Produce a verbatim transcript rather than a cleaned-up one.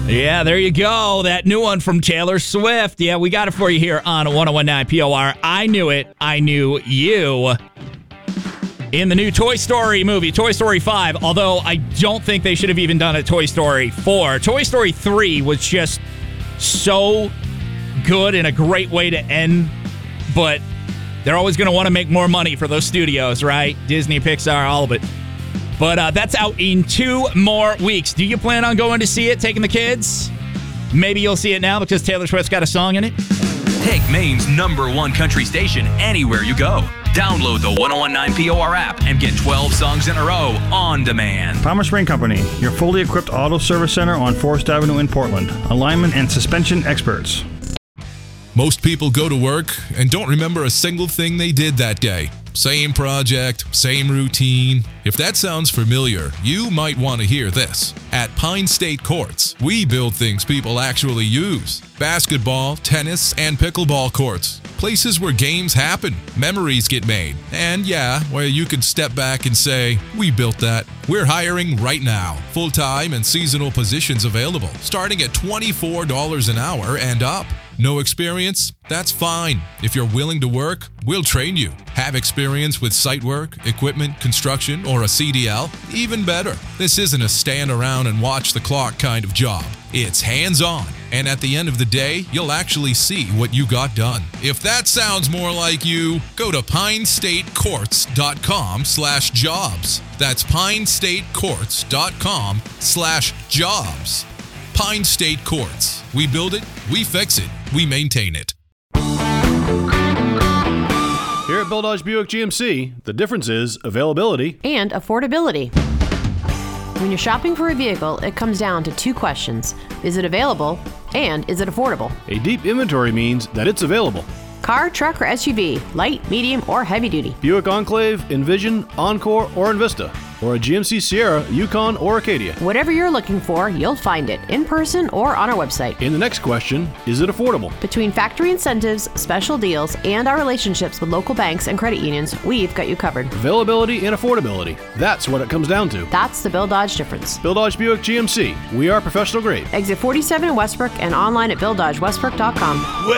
Yeah, there you go. That new one from Taylor Swift. Yeah, we got it for you here on one oh one nine P O R. I knew it. I knew you. In the new Toy Story movie, Toy Story five, although I don't think they should have even done a Toy Story four. Toy Story three was just so good and a great way to end, but they're always going to want to make more money for those studios, right? Disney, Pixar, all of it. But uh, that's out in two more weeks. Do you plan on going to see it, taking the kids? Maybe you'll see it now because Taylor Swift's got a song in it. Take Maine's number one country station anywhere you go. Download the one oh one nine P O R app and get twelve songs in a row on demand. Palmer Spring Company, your fully equipped auto service center on Forest Avenue in Portland. Alignment and suspension experts. Most people go to work and don't remember a single thing they did that day. Same project, same routine. If that sounds familiar, you might want to hear this. At Pine State Courts, we build things people actually use. Basketball, tennis, and pickleball courts. Places where games happen, memories get made, and yeah, where you can step back and say, we built that. We're hiring right now. Full-time and seasonal positions available, starting at twenty-four dollars an hour and up. No experience? That's fine. If you're willing to work, we'll train you. Have experience with site work, equipment, construction, or a C D L? Even better. This isn't a stand around and watch the clock kind of job. It's hands-on. And at the end of the day, you'll actually see what you got done. If that sounds more like you, go to pinestatecourts.com slash jobs. That's pinestatecourts.com slash jobs. Pine State Courts. We build it, we fix it, we maintain it. Here at Bill Dodge Buick G M C, the difference is availability and affordability. When you're shopping for a vehicle, it comes down to two questions. Is it available? And is it affordable? A deep inventory means that it's available. Car, truck, or S U V, light, medium, or heavy duty. Buick Enclave, Envision, Encore, or Envista. Or a G M C Sierra, Yukon, or Acadia. Whatever you're looking for, you'll find it in person or on our website. And the next question, is it affordable? Between factory incentives, special deals, and our relationships with local banks and credit unions, we've got you covered. Availability and affordability. That's what it comes down to. That's the Bill Dodge difference. Bill Dodge Buick G M C. We are professional grade. Exit forty-seven in Westbrook and online at bill dodge westbrook dot com.